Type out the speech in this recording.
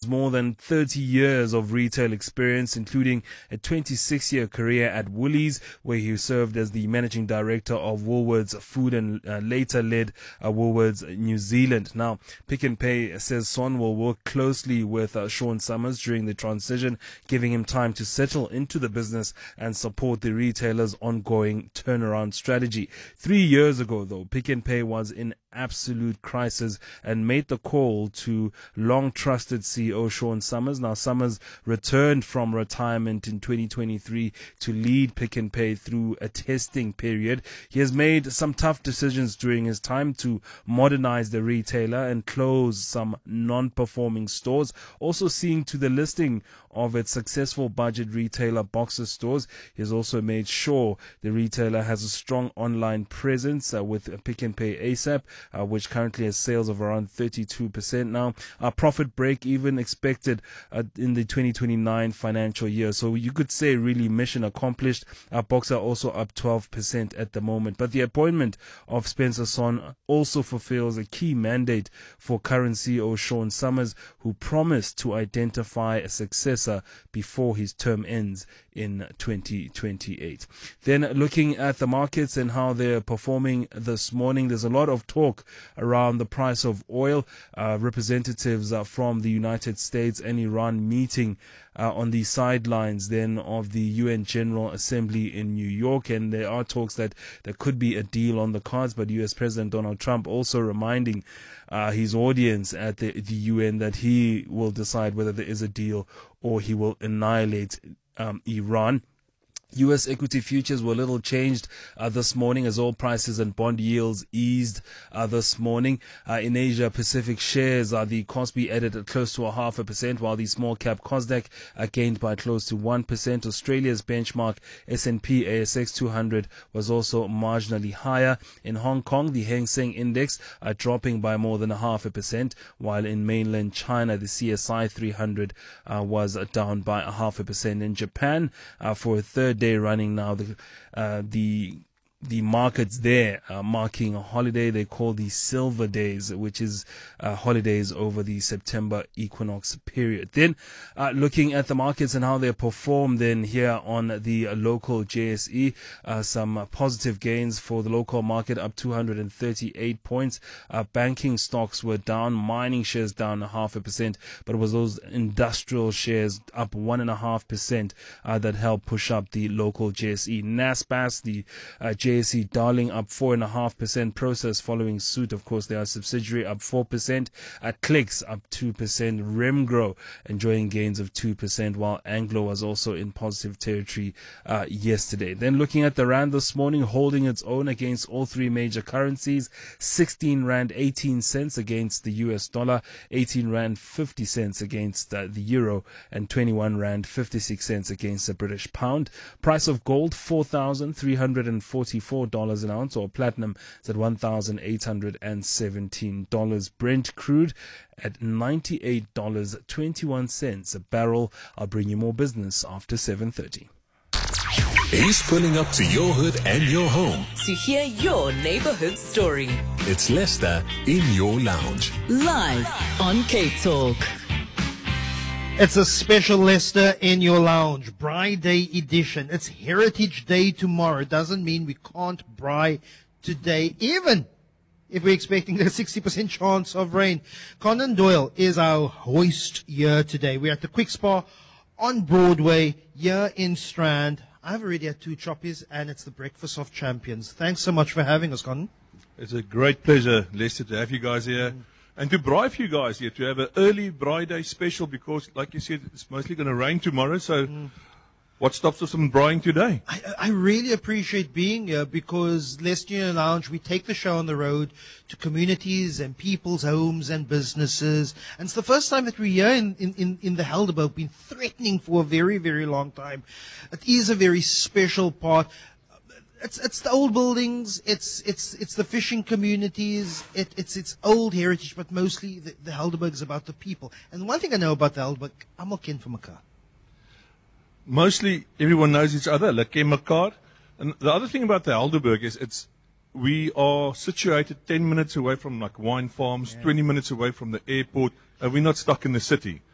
more than 30 years of retail experience, including a 26-year career at Woolies, where he served as the managing director of Woolworths Food and later led Woolworths New Zealand. Now, Pick n Pay says Son will work closely with Sean Summers during the transition, giving him time to settle into the business and support the retailer's ongoing turnaround strategy. 3 years ago, though, Pick n Pay was in absolute crisis and made the call to long trusted CEO Sean Summers. Now, Summers returned from retirement in 2023 to lead Pick n Pay through a testing period. He has made some tough decisions during his time to modernize the retailer and close some non-performing stores, also seeing to the listing of its successful budget retailer Boxer stores. He has also made sure the retailer has a strong online presence with Pick n Pay ASAP, which currently has sales of around 32% now. Profit break even expected in the 2029 financial year. So you could say really mission accomplished. Boxer also up 12% at the moment. But the appointment of Spencer Son also fulfills a key mandate for current CEO Sean Summers, who promised to identify a successor before his term ends in 2028. Then looking at the markets and how they're performing this morning, there's a lot of talk around the price of oil. Representatives from the United States and Iran meeting on the sidelines then of the UN General Assembly in New York, and there are talks that there could be a deal on the cards, but US President Donald Trump also reminding his audience at the UN that he will decide whether there is a deal or he will annihilate Iran. U.S. equity futures were little changed this morning as oil prices and bond yields eased this morning. In Asia Pacific shares, the Kospi added at close to 0.5%, while the small cap Kosdaq gained by close to 1%. Australia's benchmark S&P ASX 200 was also marginally higher. In Hong Kong, the Hang Seng Index dropping by more than 0.5%, while in mainland China, the CSI 300 was down by 0.5%. In Japan, for a third day running now, the markets there are marking a holiday they call the Silver Days, which is holidays over the September equinox period. Then looking at the markets and how they perform then here on the local JSE, some positive gains for the local market, up 238 points. Banking stocks were down, mining shares down 0.5%, but it was those industrial shares up 1.5% that helped push up the local JSE. Naspers, the JSE Darling up 4.5%. Process following suit. Of course, they are subsidiary up 4%. Clicks up 2%. Remgro enjoying gains of 2%, while Anglo was also in positive territory yesterday. Then looking at the rand this morning, holding its own against all three major currencies. 16 rand 18 cents against the US dollar, 18 rand 50 cents against the euro, and 21 rand 56 cents against the British pound. Price of gold $4,344 an ounce, or platinum is at $1,817. Brent crude at $98.21 a barrel. I'll bring you more business after 7:30. He's pulling up to your hood and your home to hear your neighborhood story. It's Lester in your lounge, Live on Cape Talk. It's a special Lester in your lounge, Braai Day edition. It's Heritage Day tomorrow. Doesn't mean we can't braai today, even if we're expecting a 60% chance of rain. Conan Doyle is our hoist here today. We're at the Quick Spa on Broadway here in Strand. I've already had 2 choppies, and it's the Breakfast of Champions. Thanks so much for having us, Conan. It's a great pleasure, Lester, to have you guys here. And to braai for you guys here, to have an early Braai Day special, because, like you said, it's mostly going to rain tomorrow. So what stops us from braaiing today? I really appreciate being here, because Lester in the Lounge, we take the show on the road to communities and people's homes and businesses. And it's the first time that we're here in the Helderberg. Been threatening for a very, very long time. It is a very special part. It's the old buildings, it's the fishing communities, it's old heritage, but mostly the Helderberg is about the people. And one thing I know about the Helderberg, I'm okay for mekaar. Mostly everyone knows each other, like mekaar. And the other thing about the Helderberg is we are situated 10 minutes away from like wine farms, 20 minutes away from the airport, and we're not stuck in the city.